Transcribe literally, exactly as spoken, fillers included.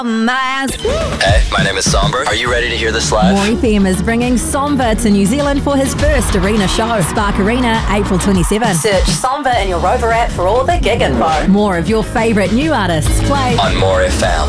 Maz. Hey, my name is Somber. Are you ready to hear this live? More F M is bringing Somber to New Zealand for his first arena show. Spark Arena, April twenty-seventh. Search Somber in your Rover app for all the gig info. More of your favourite new artists play on More F M.